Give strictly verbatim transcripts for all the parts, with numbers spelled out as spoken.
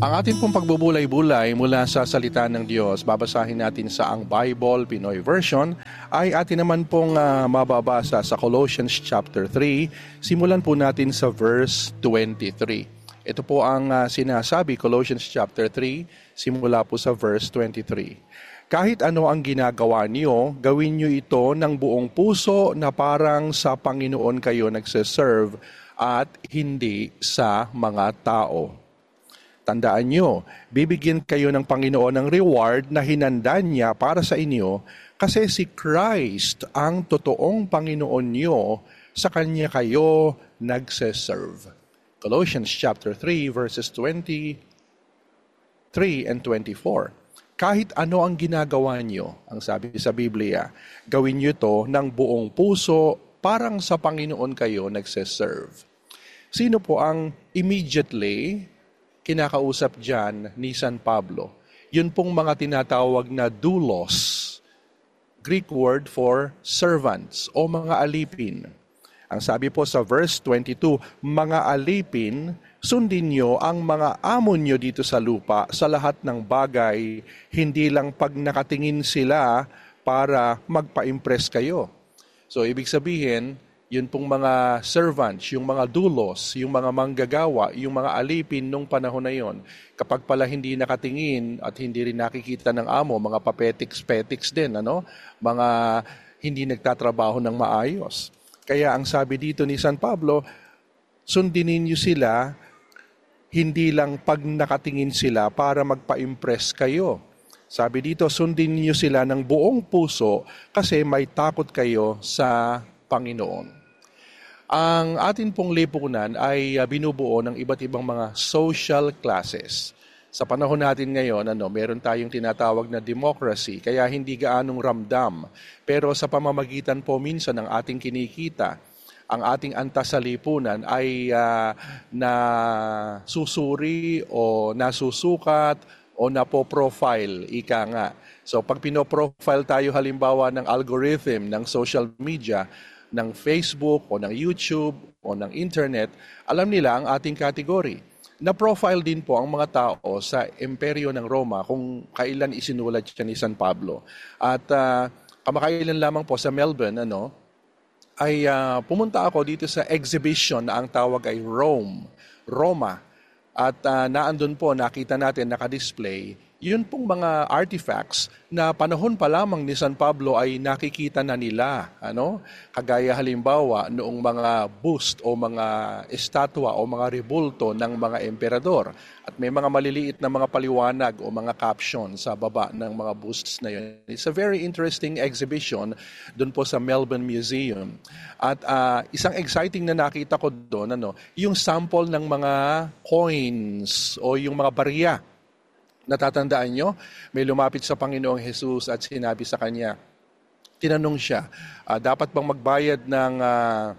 Ang ating pong pagbubulay-bulay mula sa salita ng Diyos, babasahin natin sa Ang Bible, Pinoy Version, ay atin naman pong uh, mababasa sa Colossians chapter three, simulan po natin sa verse twenty-three. Ito po ang uh, sinasabi, Colossians chapter three, simula po sa verse twenty-three. Kahit ano ang ginagawa niyo, gawin niyo ito ng buong puso na parang sa Panginoon kayo nagsiserve at hindi sa mga tao. Tandaan nyo, bibigyan kayo ng Panginoon ng reward na hinanda niya para sa inyo kasi si Christ ang totoong Panginoon nyo, sa Kanya kayo nagse-serve. Colossians chapter three verses twenty-three and twenty-four. Kahit ano ang ginagawa nyo, ang sabi sa Biblia, gawin nyo ito ng buong puso, parang sa Panginoon kayo nagse-serve. Sino po ang immediately kinakausap dyan ni San Pablo? Yun pong mga tinatawag na doulos, Greek word for servants o mga alipin. Ang sabi po sa verse twenty-two, mga alipin, sundin nyo ang mga amo nyo dito sa lupa sa lahat ng bagay, hindi lang pag nakatingin sila para magpa-impress kayo. So ibig sabihin, yun pong mga servants, yung mga doulos, yung mga manggagawa, yung mga alipin nung panahon na yon. Kapag pala hindi nakatingin at hindi rin nakikita ng amo, mga papetiks-petiks din, ano? Mga hindi nagtatrabaho ng maayos. Kaya ang sabi dito ni San Pablo, sundinin niyo sila, hindi lang pag nakatingin sila para magpa-impress kayo. Sabi dito, sundin niyo sila ng buong puso kasi may takot kayo sa Panginoon. Ang atin pong lipunan ay uh, binubuo ng iba't ibang mga social classes. Sa panahon natin ngayon, ano, meron tayong tinatawag na democracy, kaya hindi gaanong ramdam. Pero sa pamamagitan po minsan ng ating kinikita, ang ating antas sa lipunan ay uh, nasusuri o nasusukat o napo-profile, ika nga. So pag pino-profile tayo halimbawa ng algorithm ng social media, ng Facebook o ng YouTube o ng Internet, alam nila ang ating category. Na-profile din po ang mga tao sa Imperyo ng Roma kung kailan isinulat siya ni San Pablo. At uh, kamakailan lamang po sa Melbourne, ano, ay uh, pumunta ako dito sa exhibition na ang tawag ay Rome, Roma. At uh, naandun po, nakita natin, nakadisplay, yun pong mga artifacts na panahon pa lamang ni San Pablo ay nakikita na nila. Ano? Kagaya halimbawa noong mga bust o mga estatwa o mga rebulto ng mga emperador. At may mga maliliit na mga paliwanag o mga caption sa baba ng mga busts na yun. It's a very interesting exhibition doon po sa Melbourne Museum. At uh, isang exciting na nakita ko doon, ano, yung sample ng mga coins o yung mga barya. Natatandaan nyo, may lumapit sa Panginoong Jesus at sinabi sa kanya, tinanong siya, uh, dapat bang magbayad ng uh,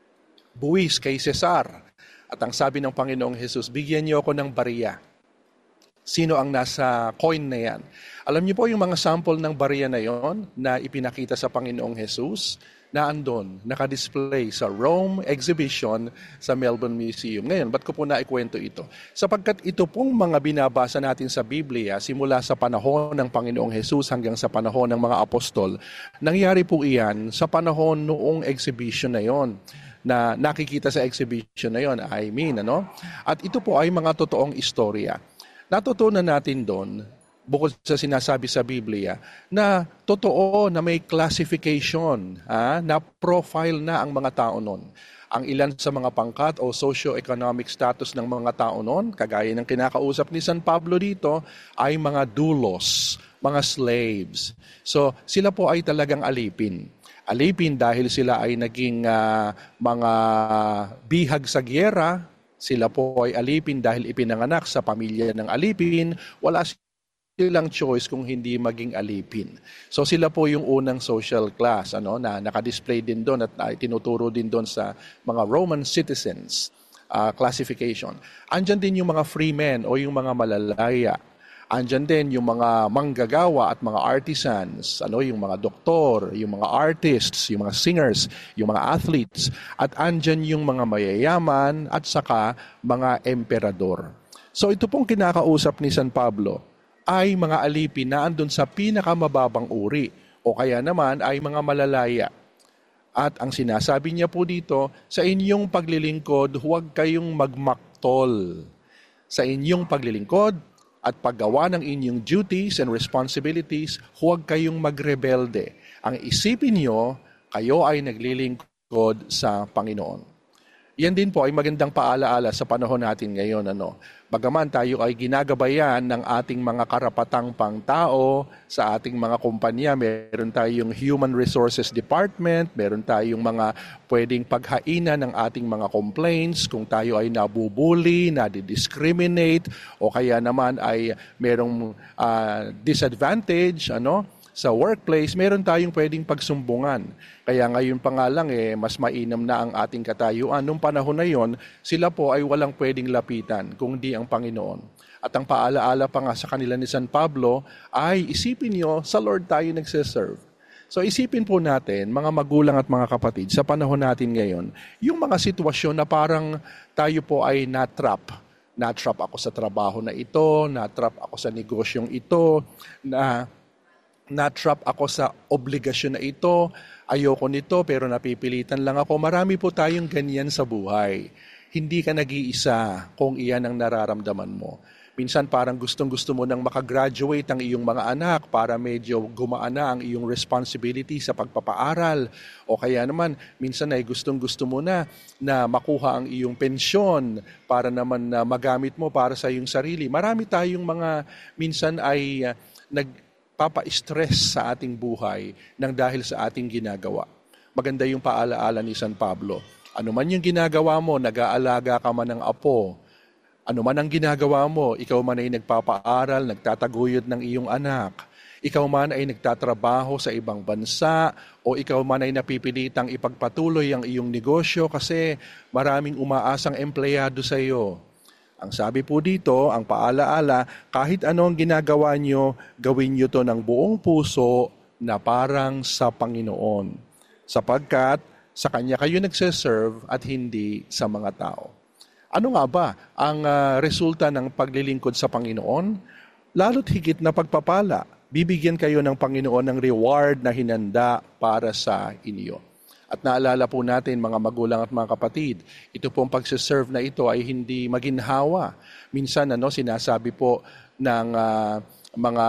buwis kay Cesar? At ang sabi ng Panginoong Jesus, bigyan niyo ako ng barya. Sino ang nasa coin na yan? Alam niyo po yung mga sample ng barya na yon na ipinakita sa Panginoong Jesus, na andon, nakadisplay sa Rome exhibition sa Melbourne Museum. Ngayon, ba't ko po naikwento ito? Sapagkat ito pong mga binabasa natin sa Biblia, simula sa panahon ng Panginoong Jesus hanggang sa panahon ng mga apostol, nangyari po iyan sa panahon noong exhibition na yon, na nakikita sa exhibition na yon, I mean, ano? At ito po ay mga totoong istorya. Natutunan natin doon, bukod sa sinasabi sa Biblia, na totoo na may classification, ha, na profile na ang mga tao noon. Ang ilan sa mga pangkat o socio-economic status ng mga tao noon, kagaya ng kinakausap ni San Pablo dito, ay mga doulos, mga slaves. So sila po ay talagang alipin. Alipin dahil sila ay naging uh, mga bihag sa gyera. Sila po ay alipin dahil ipinanganak sa pamilya ng alipin. Wala silang choice kung hindi maging alipin. So sila po yung unang social class, ano, na nakadisplay din doon at uh, tinuturo din doon sa mga Roman citizens uh, classification. Andyan din yung mga free men o yung mga malalaya. Andyan din yung mga manggagawa at mga artisans, ano, yung mga doktor, yung mga artists, yung mga singers, yung mga athletes, at andyan yung mga mayayaman at saka mga emperador. So ito pong kinakausap ni San Pablo ay mga alipin na andun sa pinakamababang uri o kaya naman ay mga malalaya. At ang sinasabi niya po dito, sa inyong paglilingkod, huwag kayong magmaktol. Sa inyong paglilingkod at paggawa ng inyong duties and responsibilities, huwag kayong magrebelde. Ang isipin niyo, kayo ay naglilingkod sa Panginoon. Yan din po ay magandang paalaala sa panahon natin ngayon. Ano? Bagaman tayo ay ginagabayan ng ating mga karapatang pangtao sa ating mga kumpanya, meron tayong Human Resources Department, meron tayong mga pwedeng paghainan ng ating mga complaints kung tayo ay nabubuli, nadidiscriminate, o kaya naman ay merong uh, disadvantage, ano? Sa workplace, meron tayong pwedeng pagsumbungan. Kaya ngayon pa nga lang, eh, mas mainam na ang ating katayuan. Noong panahon na yon, sila po ay walang pwedeng lapitan kung di ang Panginoon. At ang paalaala pa nga sa kanila ni San Pablo ay isipin nyo, sa Lord tayo nagsiserve. So isipin po natin, mga magulang at mga kapatid, sa panahon natin ngayon, yung mga sitwasyon na parang tayo po ay natrap. Natrap ako sa trabaho na ito, natrap ako sa negosyong ito, na na-trap ako sa obligasyon na ito, ayoko nito pero napipilitan lang ako. Marami po tayong ganyan sa buhay. Hindi ka nag-iisa kung iyan ang nararamdaman mo. Minsan parang gustong-gusto mo nang makagraduate ang iyong mga anak para medyo gumaan na ang iyong responsibility sa pagpapaaral. O kaya naman, minsan ay gustong-gusto mo na na makuha ang iyong pensyon para naman na magamit mo para sa iyong sarili. Marami tayong mga minsan ay uh, nag papa-stress sa ating buhay nang dahil sa ating ginagawa. Maganda yung paalaala ni San Pablo. Ano man yung ginagawa mo, nag-aalaga ka man ng apo. Ano man ang ginagawa mo, ikaw man ay nagpapaaral, nagtataguyod ng iyong anak. Ikaw man ay nagtatrabaho sa ibang bansa o ikaw man ay napipilitang ipagpatuloy ang iyong negosyo kasi maraming umaasang empleyado sa iyo. Ang sabi po dito, ang paalaala, kahit anong ginagawa nyo, gawin nyo to ng buong puso na parang sa Panginoon. Sapagkat sa Kanya kayo nagsiserve at hindi sa mga tao. Ano nga ba ang uh, resulta ng paglilingkod sa Panginoon? Lalo't higit na pagpapala, bibigyan kayo ng Panginoon ng reward na hinanda para sa inyo. At naalala po natin mga magulang at mga kapatid, ito pong pagsiserve na ito ay hindi maginhawa. Minsan ano, sinasabi po ng uh, mga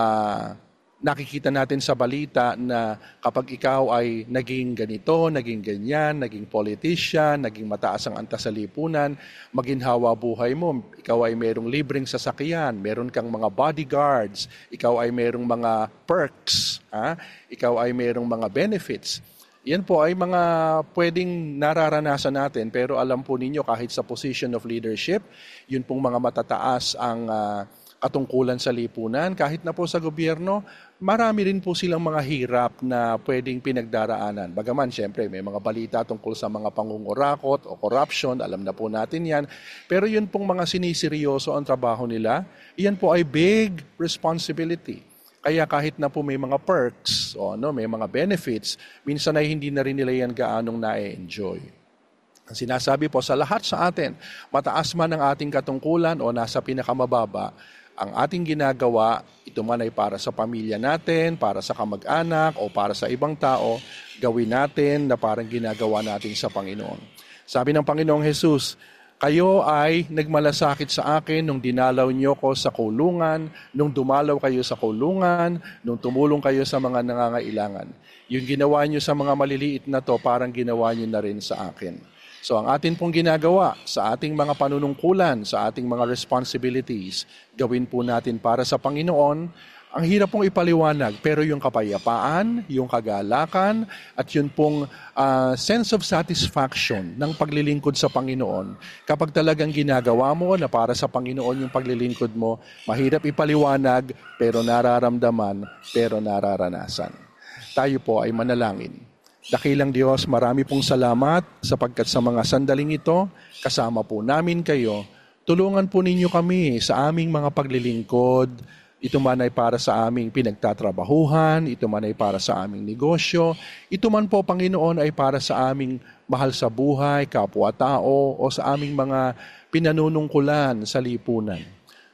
nakikita natin sa balita na kapag ikaw ay naging ganito, naging ganyan, naging politician, naging mataas ang antas sa lipunan, maginhawa buhay mo, ikaw ay merong libreng sasakyan, meron kang mga bodyguards, ikaw ay merong mga perks, ha? Ikaw ay merong mga benefits. Yan po ay mga pwedeng nararanasan natin, pero alam po ninyo kahit sa position of leadership, yun pong mga matataas ang uh, katungkulan sa lipunan, kahit na po sa gobyerno, marami rin po silang mga hirap na pwedeng pinagdaraanan. Bagaman, syempre, may mga balita tungkol sa mga pangungurakot o corruption, alam na po natin yan. Pero yun pong mga siniseryoso ang trabaho nila, yan po ay big responsibility. Kaya kahit na po may mga perks, o no, may mga benefits, minsan ay hindi na rin nila yan gaanong na-enjoy. Ang sinasabi po sa lahat sa atin, mataas man ang ating katungkulan o nasa pinakamababa, ang ating ginagawa, ito man ay para sa pamilya natin, para sa kamag-anak o para sa ibang tao, gawin natin na parang ginagawa natin sa Panginoon. Sabi ng Panginoong Jesus, kayo ay nagmalasakit sa akin nung dinalaw niyo ko sa kulungan, nung dumalaw kayo sa kulungan, nung tumulong kayo sa mga nangangailangan. Yung ginawa niyo sa mga maliliit na to, parang ginawa niyo na rin sa akin. So ang atin pong ginagawa sa ating mga panunungkulan, sa ating mga responsibilities, gawin po natin para sa Panginoon. Ang hirap pong ipaliwanag, pero yung kapayapaan, yung kagalakan, at yun pong uh, sense of satisfaction ng paglilingkod sa Panginoon. Kapag talagang ginagawa mo na para sa Panginoon yung paglilingkod mo, mahirap ipaliwanag, pero nararamdaman, pero nararanasan. Tayo po ay manalangin. Dakilang Diyos, marami pong salamat sapagkat sa mga sandaling ito, kasama po namin kayo. Tulungan po ninyo kami sa aming mga paglilingkod. Ito man ay para sa aming pinagtatrabahuhan, ito man ay para sa aming negosyo, ito man po, Panginoon, ay para sa aming mahal sa buhay, kapwa-tao, o sa aming mga pinanunungkulan sa lipunan.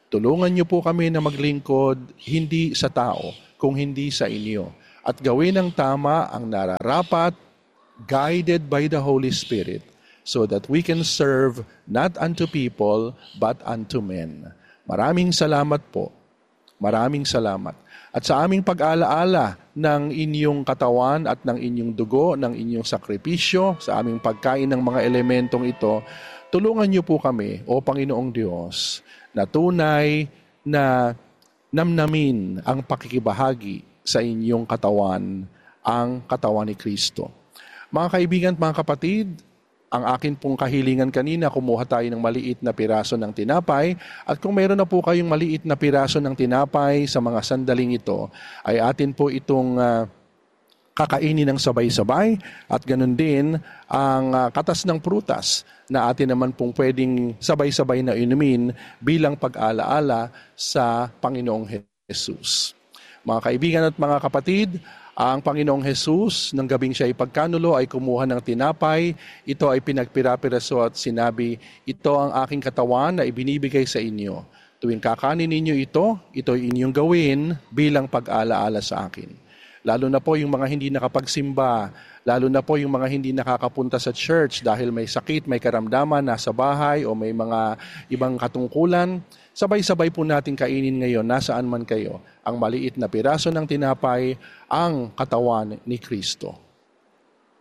Tulungan niyo po kami na maglingkod hindi sa tao, kung hindi sa inyo. At gawin ng tama ang nararapat, guided by the Holy Spirit, so that we can serve not unto people, but unto men. Maraming salamat po. Maraming salamat. At sa aming pag-alaala ng inyong katawan at ng inyong dugo, ng inyong sakripisyo, sa aming pagkain ng mga elementong ito, tulungan niyo po kami, O Panginoong Diyos, na tunay na namnamin ang pakikibahagi sa inyong katawan, ang katawan ni Kristo. Mga kaibigan at mga kapatid, ang akin pong kahilingan kanina, kumuha tayo ng maliit na piraso ng tinapay. At kung mayroon na po kayong maliit na piraso ng tinapay sa mga sandaling ito, ay atin po itong uh, kakainin ng sabay-sabay. At ganun din ang uh, katas ng prutas na atin naman pong pwedeng sabay-sabay na inumin bilang pag-alaala sa Panginoong Jesus. Mga kaibigan at mga kapatid, ang Panginoong Jesus, ng gabing siya ipagkanulo, ay kumuha ng tinapay. Ito ay pinagpirapiraso at sinabi, ito ang aking katawan na ibinibigay sa inyo. Tuwing kakanin ninyo ito, ito ay inyong gawin bilang pag-alaala sa akin. Lalo na po yung mga hindi nakapagsimba, lalo na po yung mga hindi nakakapunta sa church dahil may sakit, may karamdaman, nasa bahay o may mga ibang katungkulan, sabay-sabay po natin kainin ngayon, nasaan man kayo, ang maliit na piraso ng tinapay, ang katawan ni Kristo.